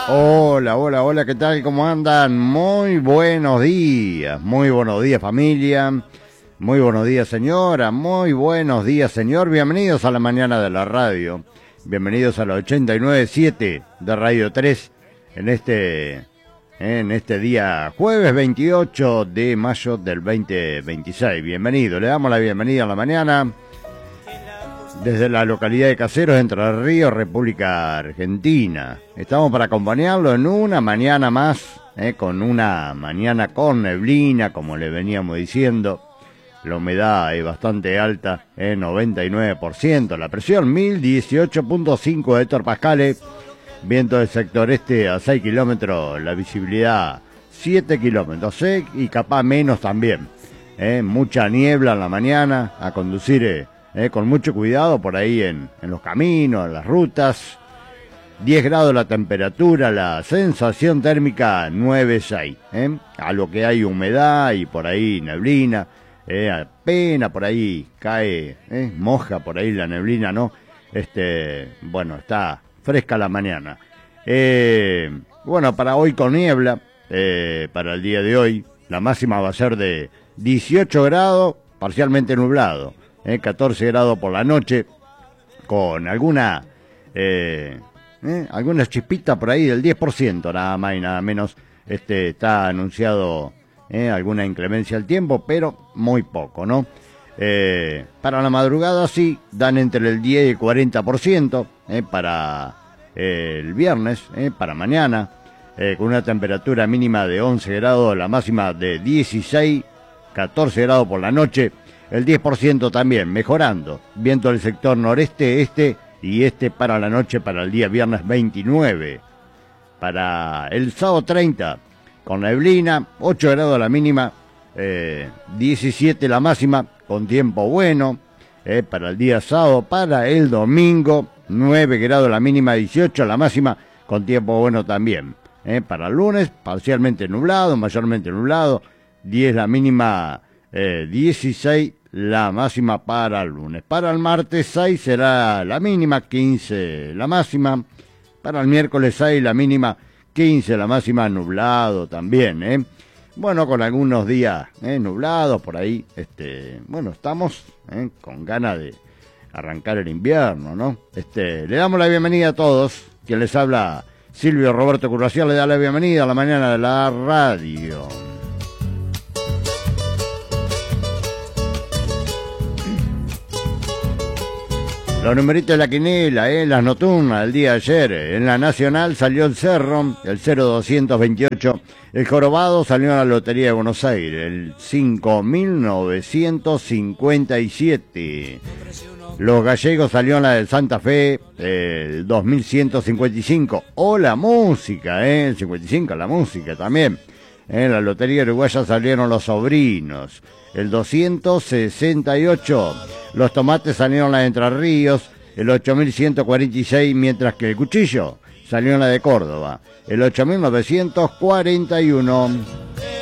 Hola, hola, hola, ¿qué tal? ¿Cómo andan? Muy buenos días familia, muy buenos días señora, muy buenos días señor, bienvenidos a la mañana de la radio, bienvenidos a la 89.7 de Radio 3 en este día jueves 28 de mayo del 2026, bienvenido, le damos la bienvenida a la mañana. Desde la localidad de Caseros, Entre Ríos, República Argentina. Estamos para acompañarlo en una mañana más, con una mañana con neblina, como le veníamos diciendo. La humedad es bastante alta, 99%. La presión 1018.5 hectopascales. Viento del sector este a 6 kilómetros. La visibilidad 7 kilómetros. Y capaz menos también. Mucha niebla en la mañana. A conducir con mucho cuidado por ahí en los caminos, en las rutas. 10 grados la temperatura, la sensación térmica 9,6. A lo que hay humedad y por ahí neblina. Apenas por ahí cae, moja por ahí la neblina, ¿no? Bueno, está fresca la mañana. Bueno, para hoy con niebla, para el día de hoy, la máxima va a ser de 18 grados, parcialmente nublado. 14 grados por la noche, con algunas chispitas por ahí del 10%, nada más y nada menos. Está anunciado alguna inclemencia al tiempo, pero muy poco, ¿no? Para la madrugada sí, dan entre el 10 y el 40% para el viernes, para mañana, con una temperatura mínima de 11 grados, la máxima de 16, 14 grados por la noche. El 10% también, mejorando. Viento del sector noreste, este y para la noche, para el día viernes 29. Para el sábado 30, con neblina, 8 grados la mínima, 17 la máxima, con tiempo bueno. Para el día sábado, para el domingo, 9 grados la mínima, 18 la máxima, con tiempo bueno también. Para el lunes, parcialmente nublado, mayormente nublado, 10 la mínima, 16 la máxima para el lunes. Para el martes 6 será la mínima, 15 la máxima. Para el miércoles 6 la mínima, 15 la máxima, nublado también, Bueno, con algunos días nublados por ahí. Bueno, estamos con ganas de arrancar el invierno, ¿no? Le damos la bienvenida a todos. Quien les habla, Silvio Roberto Curvacial, le da la bienvenida a la mañana de la radio. Los numeritos de la quinela, las nocturnas, el día de ayer. En la Nacional salió el Cerro, el 0228. El Jorobado salió a la Lotería de Buenos Aires, el 5957. Los Gallegos salió en la del Santa Fe, el 2155. O la música, el 55, la música también. En la Lotería Uruguaya salieron los Sobrinos, el 268. Los Tomates salieron la de Entre Ríos, el 8146, mientras que el Cuchillo salió en la de Córdoba, el 8941.